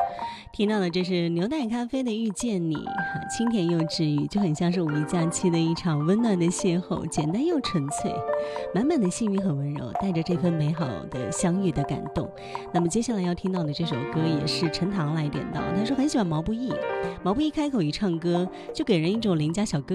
听到的这是牛奶咖啡的遇见你，清甜又治愈，就很像是五一假期的一场温暖的邂逅，简单又纯粹，满满的幸运和温柔，带着这份美好的相遇的感动。那么接下来要听到的这首歌也是陈棠来点到，他说很喜欢毛不易，毛不易开口一唱歌就给人一种邻家小哥